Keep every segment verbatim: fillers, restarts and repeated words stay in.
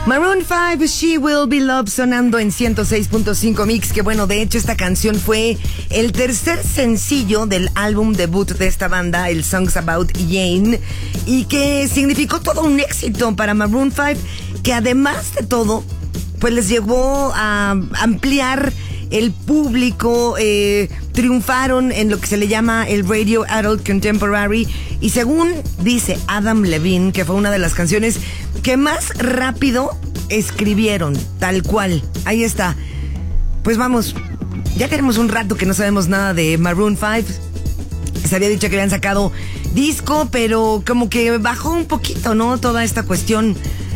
Maroon five, She Will Be Loved, sonando en ciento seis punto cinco Mix. Que bueno, de hecho esta canción fue el tercer sencillo del álbum debut de esta banda, el Songs About Jane, y que significó todo un éxito para Maroon five, que además de todo, pues les llevó a ampliar el público, eh, triunfaron en lo que se le llama el Radio Adult Contemporary, y según dice Adam Levine, que fue una de las canciones que más rápido escribieron, tal cual. Ahí está. Pues vamos, ya tenemos un rato que no sabemos nada de Maroon five. Se había dicho que habían sacado disco, pero como que bajó un poquito, ¿no? Toda esta cuestión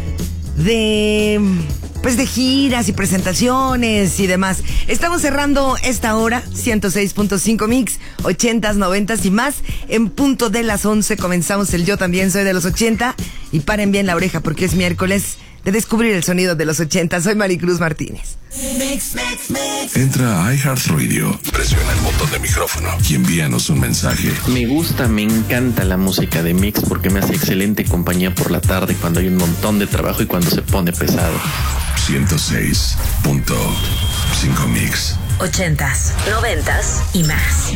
de... pues de giras y presentaciones y demás. Estamos cerrando esta hora, ciento seis punto cinco Mix, ochentas, noventas y más. En punto de las once comenzamos el Yo También Soy de los ochenta. Y paren bien la oreja porque es miércoles de descubrir el sonido de los ochenta. Soy Maricruz Martínez. Mix, mix, mix. Entra a iHeartRadio, presiona el botón de micrófono y envíanos un mensaje. Me gusta, me encanta la música de Mix porque me hace excelente compañía por la tarde cuando hay un montón de trabajo y cuando se pone pesado. ciento seis punto cinco Mix. Ochentas, noventas y más.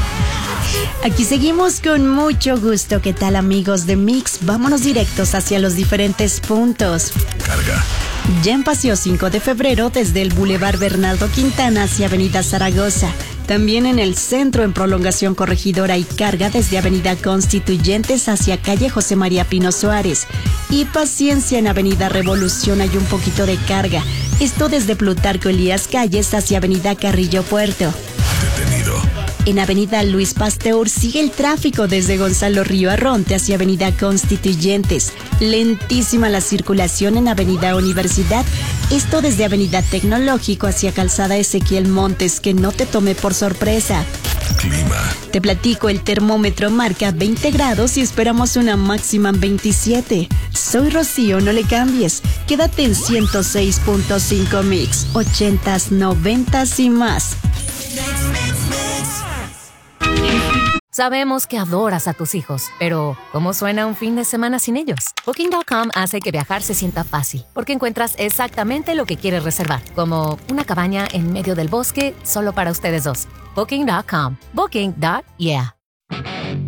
Aquí seguimos con mucho gusto. ¿Qué tal, amigos de Mix? Vámonos directos hacia los diferentes puntos. Carga. Ya en Paseo cinco de febrero, desde el Boulevard Bernardo Quintana hacia Avenida Zaragoza. También en el centro, en Prolongación Corregidora, y carga desde Avenida Constituyentes hacia Calle José María Pino Suárez. Y paciencia, en Avenida Revolución hay un poquito de carga. Esto desde Plutarco Elías Calles hacia Avenida Carrillo Puerto. Detenido. En Avenida Luis Pasteur sigue el tráfico desde Gonzalo Río Arronte hacia Avenida Constituyentes. Lentísima la circulación en Avenida Universidad. Esto desde Avenida Tecnológico hacia Calzada Ezequiel Montes, que no te tome por sorpresa. Clima. Te platico, el termómetro marca veinte grados y esperamos una máxima en veintisiete. Soy Rocío, no le cambies. Quédate en ciento seis punto cinco Mix, ochentas, noventas y más. Sabemos que adoras a tus hijos, pero ¿cómo suena un fin de semana sin ellos? Booking punto com hace que viajar se sienta fácil, porque encuentras exactamente lo que quieres reservar, como una cabaña en medio del bosque solo para ustedes dos. Booking punto com. Booking. Yeah.